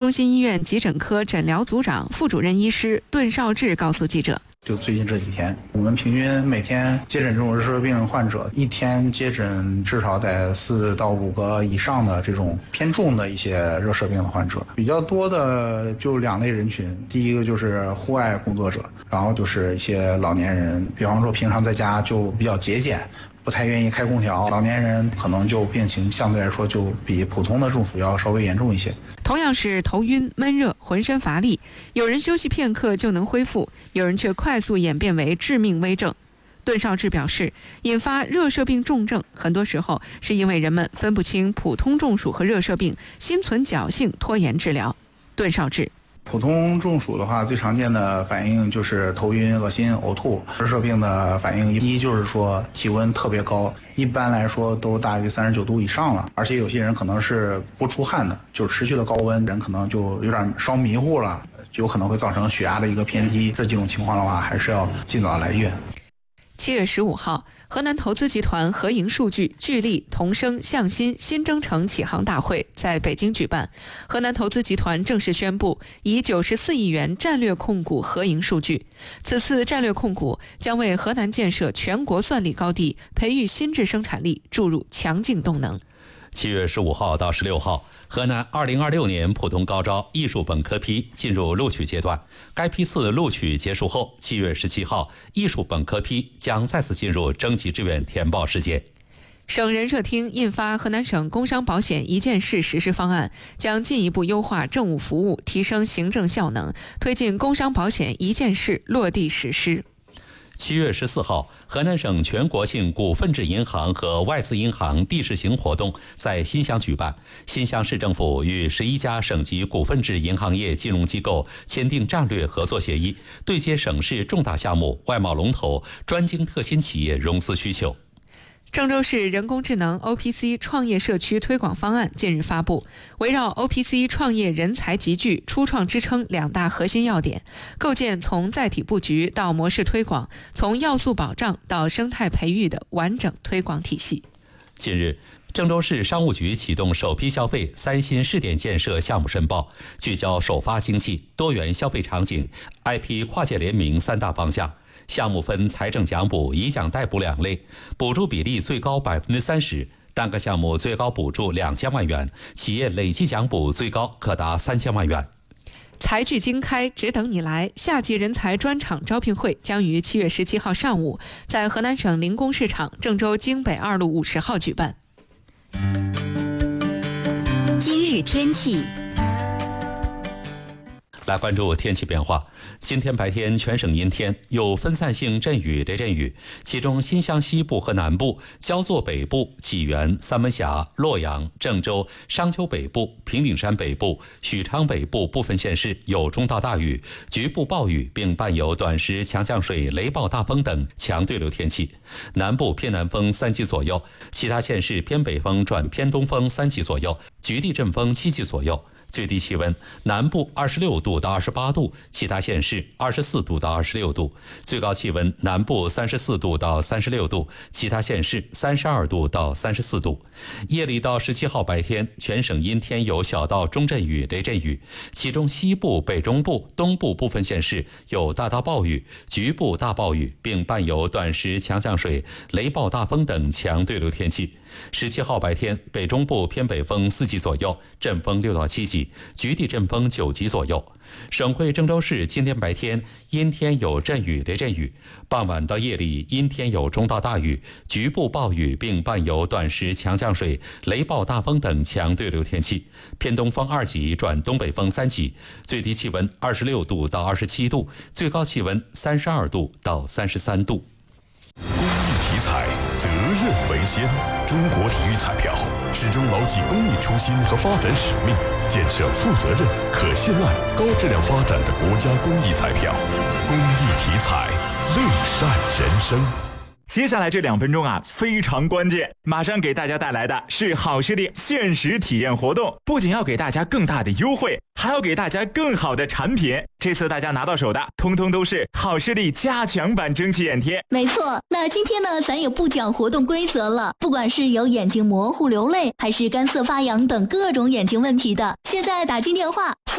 中心医院急诊科诊疗组长、副主任医师顿少志告诉记者。 就最近这几天，我们平均每天接诊这种热射病患者，一天接诊至少得4到5个以上的这种偏重的一些热射病的患者。比较多的就2类人群，第一个就是户外工作者，然后就是一些老年人，比方说平常在家就比较节俭，不太愿意开空调，老年人可能就病情相对来说就比普通的中暑要稍微严重一些。 同样是头晕、闷热、浑身乏力，有人休息片刻就能恢复，有人却快速演变为致命危症。顿少志表示，引发热射病重症很多时候是因为人们分不清普通中暑和热射病，心存侥幸拖延治疗。顿少志， 普通中暑的话，最常见的反应就是头晕、恶心、呕吐。热射病的反应，第一就是说体温特别高，一般来说都大于39度以上了，而且有些人可能是不出汗的，就是持续的高温，人可能就有点烧迷糊了，有可能会造成血压的一个偏低。这几种情况的话，还是要尽早来医院。 7月15号，河南投资集团合营数据、聚力、同生、向新、新征程启航大会在北京举办。河南投资集团正式宣布以94亿元战略控股合营数据。此次战略控股将为河南建设全国算力高地、培育新质生产力注入强劲动能。 7月15号到16号，河南2026年普通高招艺术本科批进入录取阶段。该批次录取结束后，7月17号，艺术本科批将再次进入征集志愿填报时间。 省人社厅印发河南省工伤保险一件事实施方案，将进一步优化政务服务，提升行政效能，推进工伤保险一件事落地实施。 7月14号，河南省全国性股份制银行和外资银行地试行活动在新乡举办。新乡市政府与11家省级股份制银行业金融机构签订战略合作协议，对接省市重大项目、外贸龙头、专精特新企业融资需求。 郑州市人工智能 OPC 创业社区推广方案近日发布，围绕 OPC 创业人才集聚、初创支撑2大核心要点，构建从载体布局到模式推广，从要素保障到生态培育的完整推广体系。 近日，郑州市商务局启动首批消费3新试点建设项目申报，聚焦首发经济、多元消费场景、IP 跨界联名3大方向。项目分财政奖补、以奖代补2类，补助比例最高30%，单个项目最高补助2000万元，企业累计奖补最高可达3000万元。 财聚经开，只等你来！夏季人才专场招聘会将于7月17号上午在河南省临工市场郑州京北2路50号举办。 今日天气。 来关注天气变化。今天白天全省阴天，有分散性阵雨、雷阵雨，其中新乡西部和南部、焦作北部、济源、三门峡、洛阳、郑州、商丘北部、平顶山北部、许昌北部部分县市有中到大雨，局部暴雨，并伴有短时强降水、雷暴大风等强对流天气。南部偏南风3级左右，其他县市偏北风转偏东风3级左右，局地阵风7级左右。最低气温，南部26度到28度，其他县市24度到26度；最高气温，南部34度到36度，其他县市32度到34度。夜里到17号白天，全省阴天有小到中阵雨、雷阵雨，其中西部、北中部、东部部分县市有大到暴雨，局部大暴雨，并伴有短时强降水、雷暴大风等强对流天气。17号白天，北中部偏北风4级左右，阵风6到7级，局地阵风9级左右。省会郑州市今天白天阴天有阵雨、雷阵雨，傍晚到夜里阴天有中到大雨，局部暴雨，并伴有短时强降水、雷暴大风等强对流天气。偏东风2级转东北风3级，最低气温26度到27度，最高气温32度到33度。 公益体彩，责任为先。中国体育彩票始终牢记公益初心和发展使命，建设负责任、可信赖、高质量发展的国家公益彩票。公益体彩，乐善人生。 接下来这2分钟非常关键，马上给大家带来的是好视力限时体验活动，不仅要给大家更大的优惠，还要给大家更好的产品。这次大家拿到手的通通都是好视力加强版蒸汽眼贴。 没错，那今天呢，咱也不讲活动规则了，不管是有眼睛模糊流泪，还是干涩发痒等各种眼睛问题的，现在打进电话